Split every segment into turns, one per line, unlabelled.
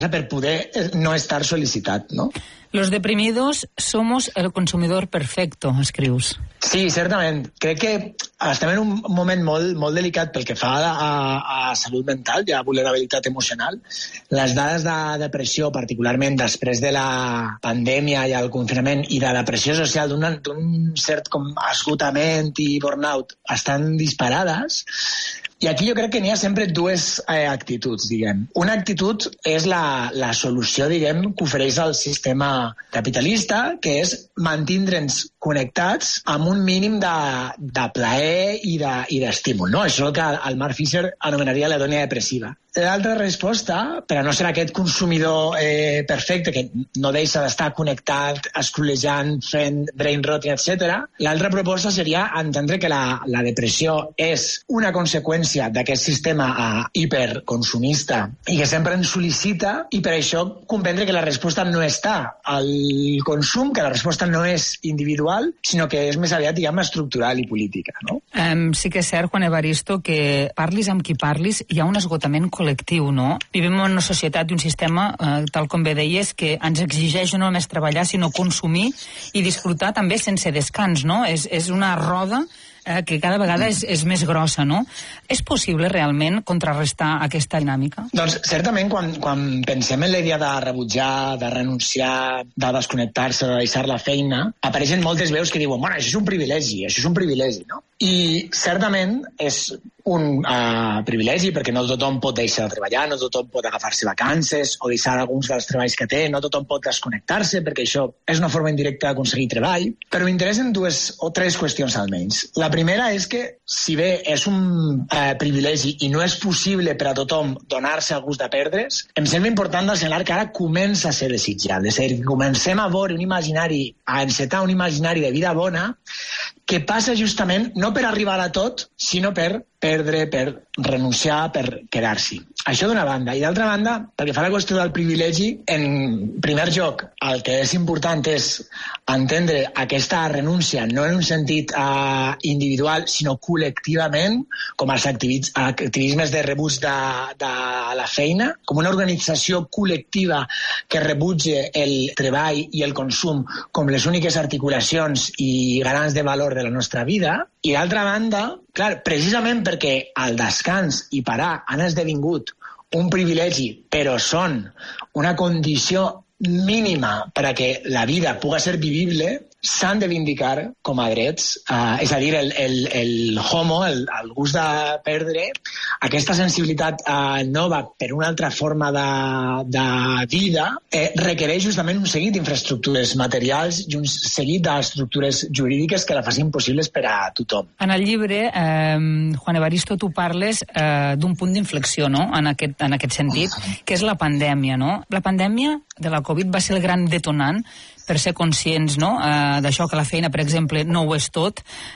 per poder no estar sol·licitat, no?
Los deprimidos somos el consumidor perfecto, escrius.
Sí, certament. Crec que estem en un moment molt delicat pel que fa a salut mental i a vulnerabilitat emocional. Les dades de depressió, particularment després de la pandèmia i el confinament, i de la pressió social d'un cert com esgotament i burnout estan disparades. I aquí jo crec que n'hi ha sempre dues actituds, diguem. Una actitud és la solució, diguem, que ofereix el sistema capitalista, que és mantindre'ns connectats amb un mínim de plaer i d'estímul, no? Això és el que el Mark Fisher anomenaria l'hedonia depressiva. L'altra resposta, per a no ser aquest consumidor perfecte, que no deixa d'estar connectat, escrolejant, fent brain rotting, etc., l'altra proposta seria entendre que la depressió és una conseqüència d'aquest sistema hiperconsumista i que sempre ens sol·licita, i per això comprendre que la resposta no està al consum, que la resposta no és individual, sinó que és més aviat, diguem, estructural i política, no?
Sí que és cert, Juan Evaristo, que parlis amb qui parlis, hi ha un esgotament col·lectiu, no? Vivim en una societat i un sistema, tal com bé deies, que ens exigeix no només treballar, sinó consumir i disfrutar també sense descans, no? És una roda que cada vegada és més grossa, no? És possible realment contrarrestar aquesta dinàmica?
Doncs certament quan pensem en la idea de rebutjar, de renunciar, de desconnectar-se, de deixar la feina, apareixen moltes veus que diuen, bueno, això és un privilegi, no? I certament és un privilegi perquè no tothom pot deixar de treballar, no tothom pot agafar-se vacances o deixar alguns dels treballs que té, no tothom pot desconnectar-se perquè això és una forma indirecta d'aconseguir treball, però m'interessen dues o tres qüestions almenys. La primera és que, si bé és un privilegi i no és possible per a tothom donar-se al gust de perdre's, em sembla important assenyalar que ara comença a ser desitjable. És a dir, que comencem a veure a encetar un imaginari de vida bona que passa justament no per arribar a tot, sinó per perdre, per renunciar, per quedar-s'hi. Això d'una banda. I d'altra banda, perquè fa la qüestió del privilegi, en primer lloc, el que és important és entendre aquesta renúncia no en un sentit individual, sinó col·lectivament, com els activismes de rebuig de la feina, com una organització col·lectiva que rebutge el treball i el consum com les úniques articulacions i garants de valor de la nostra vida. I d'altra banda, clar, precisament perquè el descans i parar han esdevingut un privilegi, però són una condició mínima per a que la vida pugui ser vivible, s'han de vindicar com a drets, és a dir, el homo, el gust de perdre, aquesta sensibilitat nova per una altra forma de vida, requereix justament un seguit d'infraestructures materials i un seguit d'estructures jurídiques que la facin possibles per a tothom.
En el llibre, Juan Evaristo, tu parles d'un punt d'inflexió, no?, en aquest sentit, que és la pandèmia, no? La pandèmia de la Covid va ser el gran detonant per ser conscients, no?, d'això, que la feina, per exemple, no ho és tot,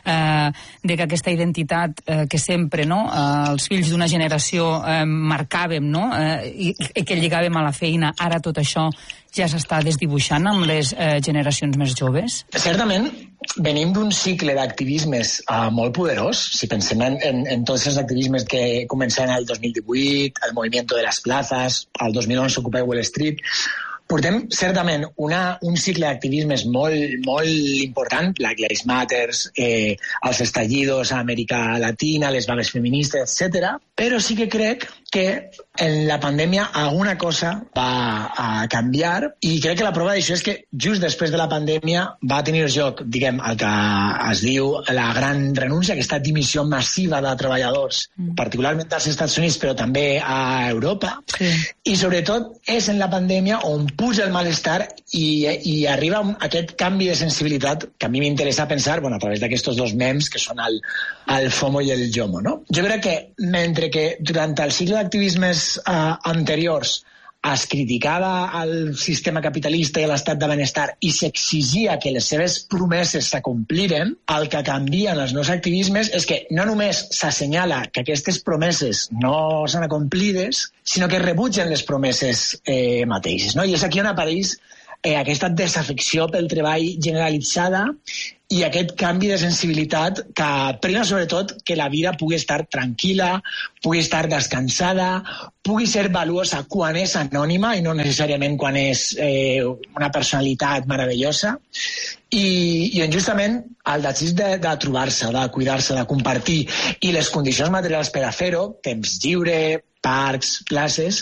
de que aquesta identitat que sempre, no?, els fills d'una generació marcàvem, no?, i que lligàvem a la feina, ara tot això ja s'està desdibuixant amb les generacions més joves?
Certament, venim d'un cicle d'activismes molt poderós. Si pensem en tots els activismes que començaven el 2018, el moviment de les plazas, el 2011 Occupy Wall Street, portem certament un cicle d'activismes molt important, Black Lives Matter, els estallidos a Amèrica Latina, les vagues feministes, etc. Però sí que crec que en la pandèmia alguna cosa va canviar, i crec que la prova d'això és que just després de la pandèmia va tenir lloc, diguem, el que es diu la gran renúncia, aquesta dimissió massiva de treballadors, particularment als Estats Units, però també a Europa. Sí. I sobretot és en la pandèmia on puja el malestar i arriba aquest canvi de sensibilitat que a mi m'interessa pensar, a través d'aquests dos memes que són el FOMO i el JOMO, no? Jo crec que mentre que durant el cicle d'activismes anteriors es criticava el sistema capitalista i l'estat de benestar i s'exigia que les seves promeses s'acompliren, el que canvien els nous activismes és que no només s'assenyala que aquestes promeses no s'han acomplides, sinó que rebutgen les promeses mateixes, no? I és aquí on apareix aquesta desafecció pel treball generalitzada i aquest canvi de sensibilitat que prima sobretot que la vida pugui estar tranquil·la, pugui estar descansada, pugui ser valuosa quan és anònima i no necessàriament quan és una personalitat meravellosa. I justament el desig de trobar-se, de cuidar-se, de compartir i les condicions materials per a fer-ho, temps lliure, parcs, classes,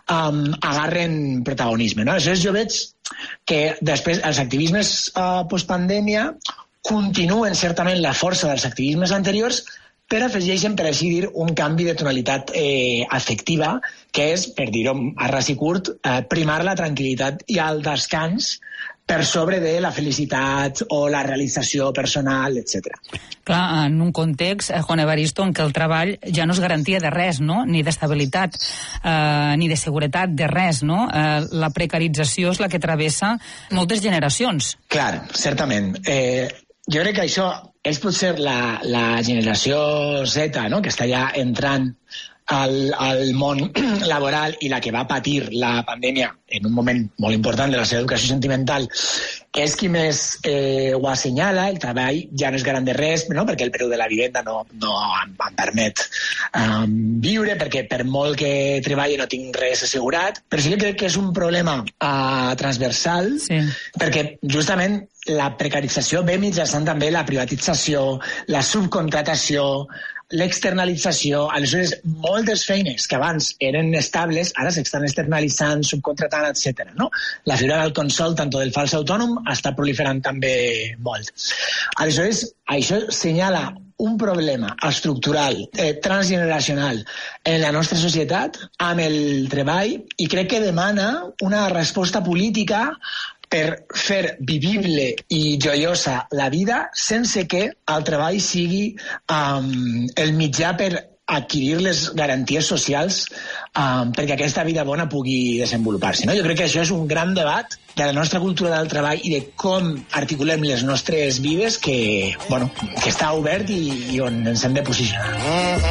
agarren protagonisme. No? Aleshores jo veig que després els activismes postpandèmia continuen certament la força dels activismes anteriors, però afegeixen, per així dir, un canvi de tonalitat afectiva, que és, per dir-ho a ras i curt, primar la tranquil·litat i el descans per sobre de la felicitat o la realització personal, etc.
Clar, en un context, Juan Evaristo, en què el treball ja no és garantia de res, no? Ni d'estabilitat, ni de seguretat, de res, no? La precarització és la que travessa moltes generacions.
Clar, certament. Jo crec que això és potser la generació Z, no?, que està ja entrant al món laboral i la que va patir la pandèmia en un moment molt important de la seva educació sentimental, és qui més ho assenyala. El treball ja no és garant de res, no? Perquè el preu de la vivenda no em permet viure, perquè per molt que treballi no tinc res assegurat. Però sí que crec que és un problema transversal, sí, perquè justament la precarització ve mitjançant també la privatització, la subcontratació, l'externalització. Aleshores, moltes feines que abans eren estables, ara s'estan externalitzant, subcontratant, etc. No? La figura del consol, tant del fals autònom, està proliferant també molt. Aleshores, això senyala un problema estructural, transgeneracional en la nostra societat amb el treball, i crec que demana una resposta política per fer vivible i joiosa la vida sense que el treball sigui el mitjà per adquirir les garanties socials perquè aquesta vida bona pugui desenvolupar-se. No? Jo crec que això és un gran debat de la nostra cultura del treball i de com articulem les nostres vides que està obert i on ens hem de posicionar.